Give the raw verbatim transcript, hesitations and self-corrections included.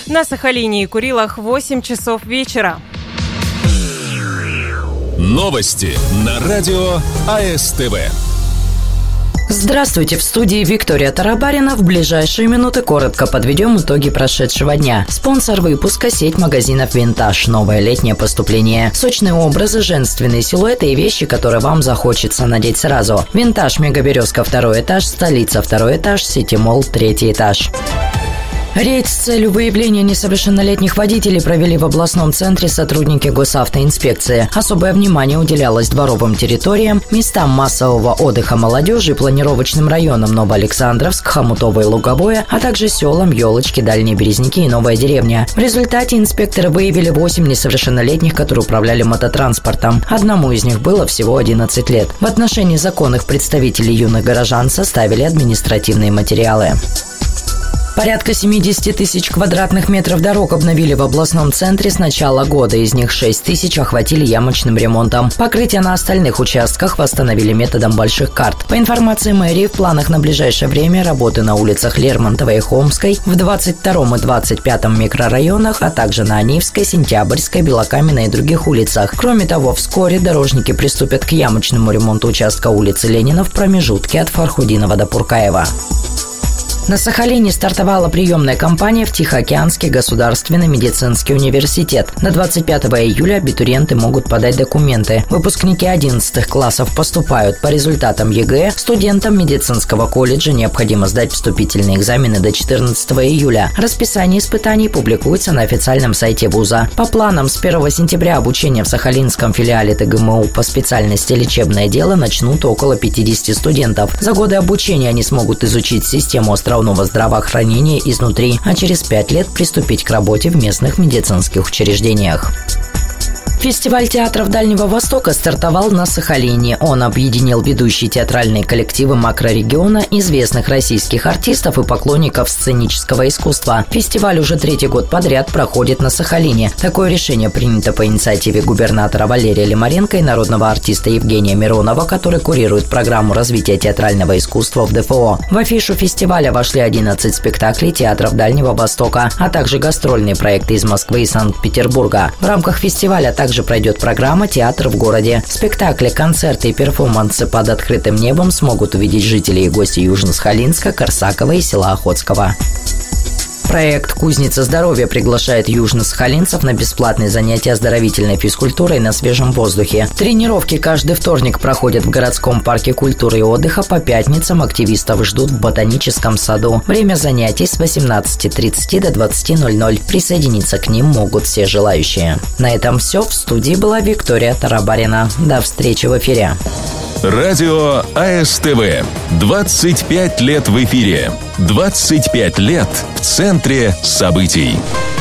На Сахалине и Курилах восемь часов вечера. Новости на радио АСТВ. Здравствуйте, в студии Виктория Тарабарина. В ближайшие минуты коротко подведем итоги прошедшего дня. Спонсор выпуска — сеть магазинов «Винтаж». Новое летнее поступление. Сочные образы, женственные силуэты и вещи, которые вам захочется надеть сразу. «Винтаж», Мегаберезка, второй этаж, столица, второй этаж, Сити-молл, третий этаж. Рейд с целью выявления несовершеннолетних водителей провели в областном центре сотрудники госавтоинспекции. Особое внимание уделялось дворовым территориям, местам массового отдыха молодежи, планировочным районам Новоалександровск, Хомутово и Луговое, а также селам Елочки, Дальние Березники и Новая Деревня. В результате инспекторы выявили восемь несовершеннолетних, которые управляли мототранспортом. Одному из них было всего одиннадцать лет. В отношении законных представителей юных горожан составили административные материалы. Порядка семьдесят тысяч квадратных метров дорог обновили в областном центре с начала года. Из них шесть тысяч охватили ямочным ремонтом. Покрытие на остальных участках восстановили методом больших карт. По информации мэрии, в планах на ближайшее время работы на улицах Лермонтовой и Хомской, в двадцать втором и двадцать пятом микрорайонах, а также на Анивской, Сентябрьской, Белокаменной и других улицах. Кроме того, вскоре дорожники приступят к ямочному ремонту участка улицы Ленина в промежутке от Фархудинова до Пуркаева. На Сахалине стартовала приемная кампания в Тихоокеанский государственный медицинский университет. До двадцать пятого июля абитуриенты могут подать документы. Выпускники одиннадцатых классов поступают по результатам ЕГЭ. Студентам медицинского колледжа необходимо сдать вступительные экзамены до четырнадцатого июля. Расписание испытаний публикуется на официальном сайте вуза. По планам, с первого сентября обучение в сахалинском филиале ТГМУ по специальности лечебное дело начнут около пятидесяти студентов. За годы обучения они смогут изучить систему островного здравоохранения изнутри, а через пять лет приступить к работе в местных медицинских учреждениях. Фестиваль театров Дальнего Востока стартовал на Сахалине. Он объединил ведущие театральные коллективы макрорегиона, известных российских артистов и поклонников сценического искусства. Фестиваль уже третий год подряд проходит на Сахалине. Такое решение принято по инициативе губернатора Валерия Лимаренко и народного артиста Евгения Миронова, который курирует программу развития театрального искусства в ДФО. В афишу фестиваля вошли одиннадцать спектаклей театров Дальнего Востока, а также гастрольные проекты из Москвы и Санкт-Петербурга. В рамках фестиваля также Также пройдет программа «Театр в городе». Спектакли, концерты и перформансы под открытым небом смогут увидеть жители и гости Южно-Сахалинска, Корсакова и села Охотского. Проект «Кузница здоровья» приглашает южно-сахалинцев на бесплатные занятия оздоровительной физкультурой на свежем воздухе. Тренировки каждый вторник проходят в городском парке культуры и отдыха. По пятницам активистов ждут в ботаническом саду. Время занятий с восемнадцати тридцати до двадцати ноль-ноль. Присоединиться к ним могут все желающие. На этом все. В студии была Виктория Тарабарина. До встречи в эфире. Радио АСТВ. двадцать пять лет в эфире. двадцать пять лет в центре событий.